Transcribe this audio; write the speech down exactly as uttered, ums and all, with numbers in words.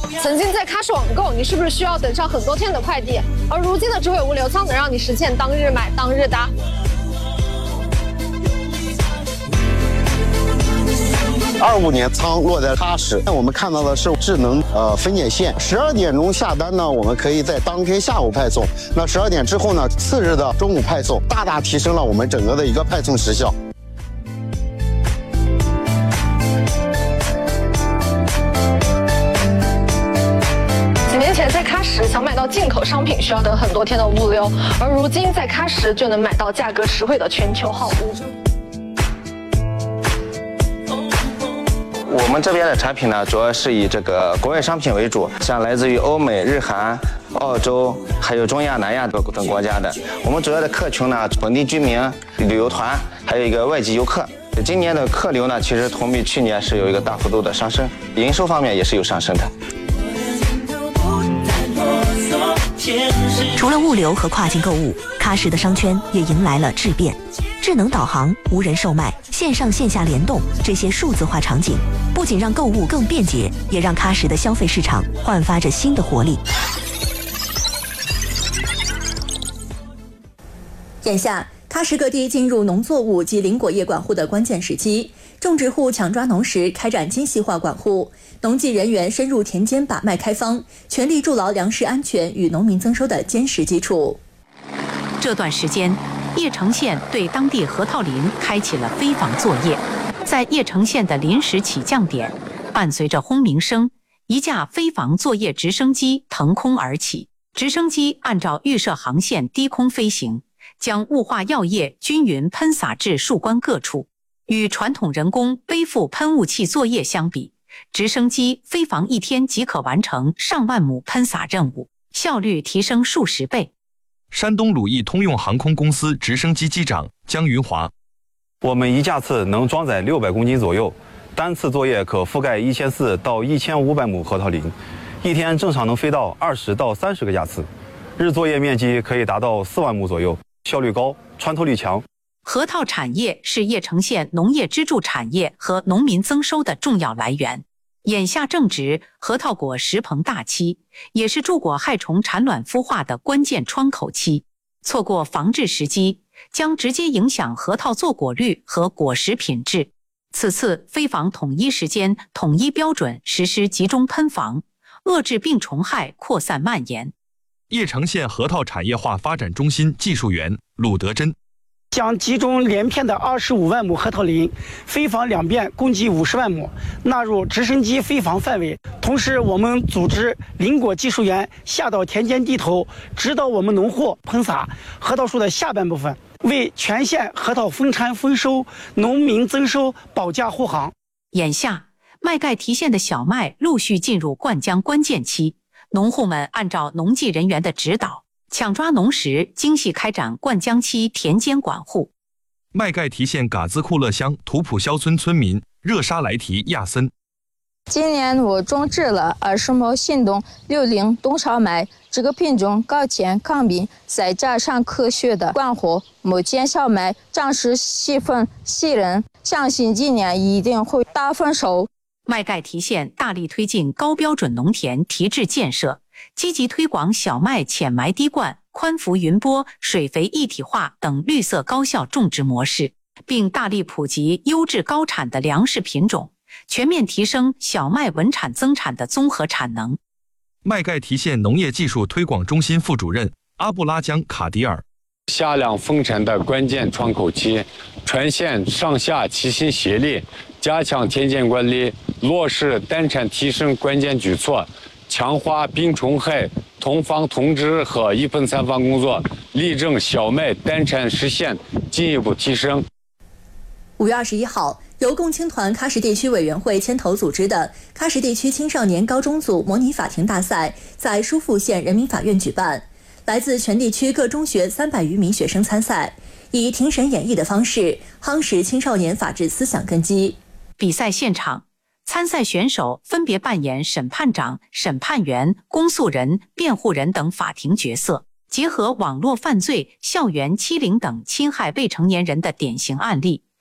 曾经在喀什网购，你是不是需要等上很多天的快递？而如今的智慧物流仓能让你实现当日买当日达。 二五年仓落在喀什，我们看到的是智能呃分拣线。十二点钟下单呢，我们可以在当天下午派送。那十二点之后呢，次日的中午派送，大大提升了我们整个的一个派送时效。 几年前在喀什想买到进口商品需要等很多天的物流，而如今在喀什就能买到价格实惠的全球好物。 我们这边的产品呢，主要是以这个国外商品为主，像来自于欧美、日韩、澳洲，还有中亚、南亚等等国家的。我们主要的客群呢，本地居民、旅游团，还有一个外籍游客。今年的客流呢，其实同比去年是有一个大幅度的上升，营收方面也是有上升的。 除了物流和跨境购物，喀什的商圈也迎来了质变。智能导航、无人售卖、线上线下联动，这些数字化场景不仅让购物更便捷，也让喀什的消费市场焕发着新的活力。眼下，喀什各地进入农作物及林果业管护的关键时期，种植户抢抓农时开展精细化管护，农技人员深入田间把脉开方，全力筑牢粮食安全与农民增收的坚实基础。 这段时间，叶城县对当地核桃林开启了飞防作业。在叶城县的临时起降点，伴随着轰鸣声，一架飞防作业直升机腾空而起。直升机按照预设航线低空飞行，将雾化药液均匀喷洒至树冠各处。与传统人工背负喷雾器作业相比，直升机飞防一天即可完成上万亩喷洒任务，效率提升数十倍。 山东鲁艺通用航空公司直升机机长姜云华： 我们一架次能装载六百公斤左右，单次作业可覆盖一千四到一千五百亩核桃林，一天正常能飞到二十到三十个架次，日作业面积可以达到四万亩左右，效率高，穿透力强。 核桃产业是叶城县农业支柱产业和农民增收的重要来源。眼下正值核桃果实膨大期，也是柱果害虫产卵孵化的关键窗口期。错过防治时机，将直接影响核桃坐果率和果实品质。此次飞防统一时间、统一标准实施集中喷防，遏制病虫害扩散蔓延。 叶城县核桃产业化发展中心技术员鲁德珍： 将集中连片的二十五万亩核桃林飞防两遍，共计五十万亩，纳入直升机飞防范围。同时，我们组织林果技术员下到田间地头，指导我们农户喷洒核桃树的下半部分，为全县核桃丰产丰收、农民增收保驾护航。 眼下，麦盖提县的小麦陆续进入灌浆关键期，农户们按照农技人员的指导，抢抓农时，精细开展灌浆期田间管护。 麦盖提县嘎兹库勒乡图普肖村村民热沙莱提亚森： 今年我种植了二十亩新冬六零冬苕麦，这个品种高纤抗病，再加上科学的管护，目前小麦长势细分细韧，相信今年一定会大丰收。 麦盖提县大力推进高标准农田提质建设，积极推广小麦浅埋滴灌、宽幅云播、水肥一体化等绿色高效种植模式，并大力普及优质高产的粮食品种，全面提升小麦稳产增产的综合产能。 麦盖提县农业技术推广中心副主任阿布拉江卡迪尔： 夏粮丰产的关键窗口期，全县上下齐心协力，加强田间管理，落实单产提升关键举措，强化病虫害同防同治和一喷三防工作，力争小麦单产实现进一步提升。 五月二十一号，由共青团喀什地区委员会牵头组织的喀什地区青少年高中组模拟法庭大赛在疏附县人民法院举办，来自全地区各中学三百余名学生参赛，以庭审演绎的方式夯实青少年法治思想根基。 比赛现场，参赛选手分别扮演审判长、审判员、公诉人、辩护人等法庭角色，结合网络犯罪、校园欺凌等侵害未成年人的典型案例，